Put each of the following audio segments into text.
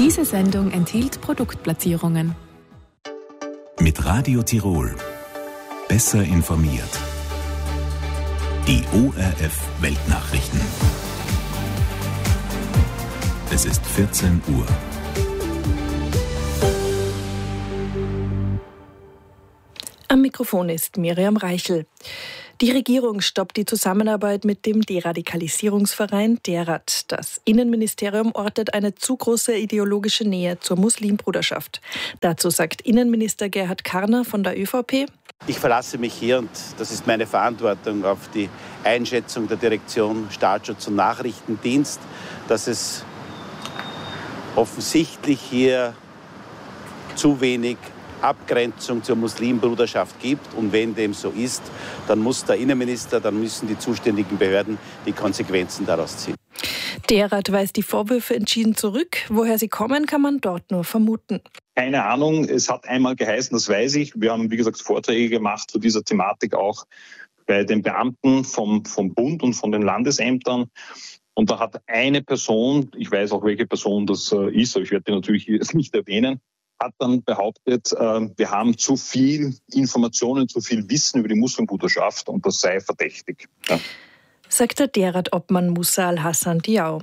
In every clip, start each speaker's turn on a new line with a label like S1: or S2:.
S1: Diese Sendung enthielt Produktplatzierungen.
S2: Mit Radio Tirol. Besser informiert. Die ORF Weltnachrichten. Es ist 14 Uhr.
S3: Am Mikrofon ist Miriam Reichel. Die Regierung stoppt die Zusammenarbeit mit dem Deradikalisierungsverein DERAD. Das Innenministerium ortet eine zu große ideologische Nähe zur Muslimbruderschaft. Dazu sagt Innenminister Gerhard Karner von der ÖVP:
S4: Ich verlasse mich hier, und das ist meine Verantwortung, auf die Einschätzung der Direktion Staatsschutz und Nachrichtendienst, dass es offensichtlich hier zu wenig Abgrenzung zur Muslimbruderschaft gibt. Und wenn dem so ist, dann muss der Innenminister, dann müssen die zuständigen Behörden die Konsequenzen daraus ziehen.
S3: DERAD weist die Vorwürfe entschieden zurück. Woher sie kommen, kann man dort nur vermuten.
S5: Keine Ahnung, es hat einmal geheißen, das weiß ich. Wir haben, wie gesagt, Vorträge gemacht zu dieser Thematik auch bei den Beamten vom Bund und von den Landesämtern. Und da hat eine Person, ich weiß auch, welche Person das ist, aber ich werde die natürlich hier nicht erwähnen, hat dann behauptet, wir haben zu viel Informationen, zu viel Wissen über die Muslimbruderschaft und das sei verdächtig. Ja.
S3: Sagt der DERAD-Obmann Musa Al-Hassan Diaw.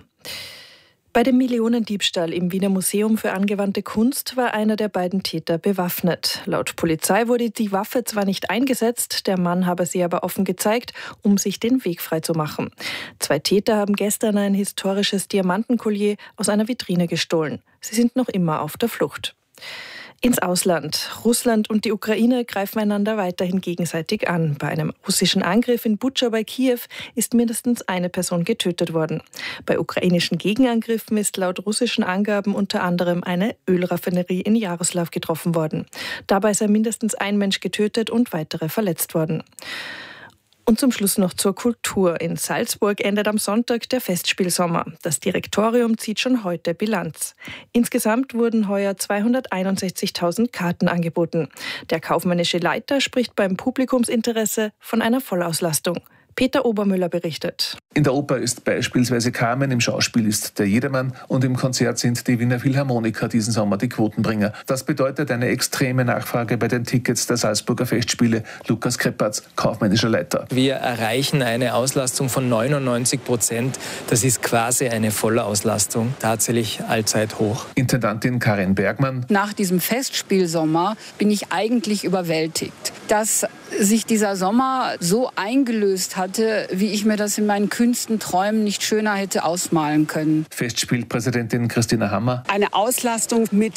S3: Bei dem Millionendiebstahl im Wiener Museum für angewandte Kunst war einer der beiden Täter bewaffnet. Laut Polizei wurde die Waffe zwar nicht eingesetzt, der Mann habe sie aber offen gezeigt, um sich den Weg freizumachen. 2 Täter haben gestern ein historisches Diamantenkollier aus einer Vitrine gestohlen. Sie sind noch immer auf der Flucht. Ins Ausland. Russland und die Ukraine greifen einander weiterhin gegenseitig an. Bei einem russischen Angriff in Butscha bei Kiew ist mindestens eine Person getötet worden. Bei ukrainischen Gegenangriffen ist laut russischen Angaben unter anderem eine Ölraffinerie in Jaroslaw getroffen worden. Dabei sei mindestens ein Mensch getötet und weitere verletzt worden. Und zum Schluss noch zur Kultur. In Salzburg endet am Sonntag der Festspielsommer. Das Direktorium zieht schon heute Bilanz. Insgesamt wurden heuer 261.000 Karten angeboten. Der kaufmännische Leiter spricht beim Publikumsinteresse von einer Vollauslastung. Peter Obermüller berichtet.
S6: In der Oper ist beispielsweise Carmen, im Schauspiel ist der Jedermann und im Konzert sind die Wiener Philharmoniker diesen Sommer die Quotenbringer. Das bedeutet eine extreme Nachfrage bei den Tickets der Salzburger Festspiele. Lukas Kreppatz, kaufmännischer Leiter.
S7: Wir erreichen eine Auslastung von 99%. Das ist quasi eine Vollauslastung, tatsächlich allzeit hoch.
S6: Intendantin Karin Bergmann.
S8: Nach diesem Festspielsommer bin ich eigentlich überwältigt, dass sich dieser Sommer so eingelöst hatte, wie ich mir das in meinen kühnsten Träumen nicht schöner hätte ausmalen können.
S6: Festspielpräsidentin Christina Hammer.
S9: Eine Auslastung mit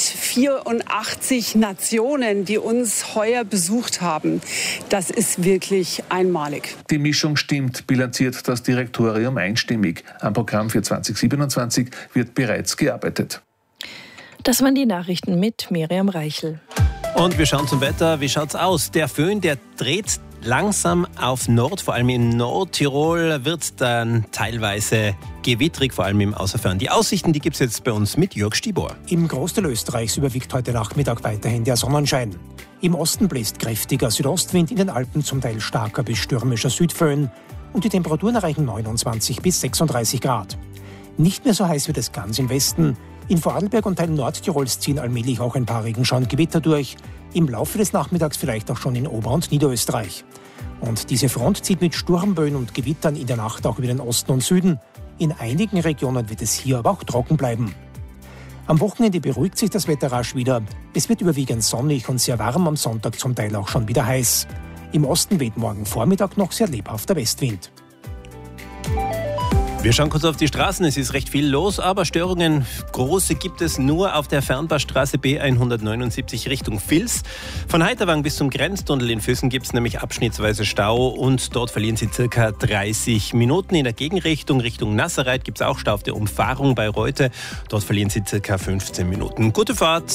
S9: 84 Nationen, die uns heuer besucht haben, das ist wirklich einmalig.
S6: Die Mischung stimmt, bilanziert das Direktorium einstimmig. Am Programm für 2027 wird bereits gearbeitet.
S3: Das waren die Nachrichten mit Miriam Reichel.
S10: Und wir schauen zum Wetter. Wie schaut's aus? Der Föhn, der dreht langsam auf Nord. Vor allem in Nordtirol wird dann teilweise gewittrig, vor allem im Außerfern. Die Aussichten, die gibt's jetzt bei uns mit Jörg Stibor.
S11: Im Großteil Österreichs überwiegt heute Nachmittag weiterhin der Sonnenschein. Im Osten bläst kräftiger Südostwind, in den Alpen zum Teil starker bis stürmischer Südföhn. Und die Temperaturen erreichen 29 bis 36 Grad. Nicht mehr so heiß wird es ganz im Westen. In Vorarlberg und Teilen Nordtirols ziehen allmählich auch ein paar Regenschauengewitter durch. Im Laufe des Nachmittags vielleicht auch schon in Ober- und Niederösterreich. Und diese Front zieht mit Sturmböen und Gewittern in der Nacht auch über den Osten und Süden. In einigen Regionen wird es hier aber auch trocken bleiben. Am Wochenende beruhigt sich das Wetter rasch wieder. Es wird überwiegend sonnig und sehr warm, am Sonntag zum Teil auch schon wieder heiß. Im Osten weht morgen Vormittag noch sehr lebhafter Westwind.
S10: Wir schauen kurz auf die Straßen. Es ist recht viel los, aber Störungen große gibt es nur auf der Fernbahnstraße B179 Richtung Vils. Von Heiterwang bis zum Grenztunnel in Füssen gibt es nämlich abschnittsweise Stau und dort verlieren Sie ca. 30 Minuten. In der Gegenrichtung Richtung Nasserreit gibt es auch Stau auf der Umfahrung bei Reute. Dort verlieren Sie ca. 15 Minuten. Gute Fahrt!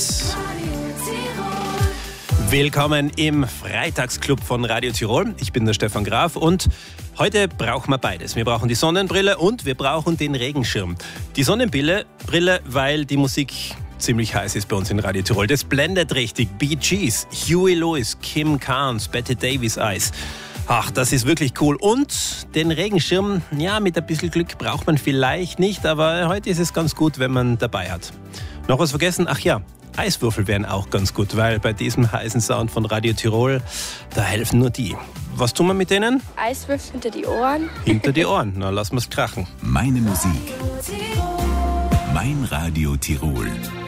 S10: Willkommen im Freitagsclub von Radio Tirol. Ich bin der Stefan Graf und heute brauchen wir beides. Wir brauchen die Sonnenbrille und wir brauchen den Regenschirm. Die Sonnenbrille, weil die Musik ziemlich heiß ist bei uns in Radio Tirol. Das blendet richtig. Bee Gees, Huey Lewis, Kim Carnes, Bette Davis Eyes. Ach, das ist wirklich cool. Und den Regenschirm, ja, mit ein bisschen Glück braucht man vielleicht nicht, aber heute ist es ganz gut, wenn man dabei hat. Noch was vergessen? Ach ja, Eiswürfel wären auch ganz gut, weil bei diesem heißen Sound von Radio Tirol, da helfen nur die. Was tun wir mit denen?
S12: Eiswürfel hinter die Ohren.
S10: Hinter die Ohren, na lassen wir's krachen.
S2: Meine Musik. Mein Radio Tirol.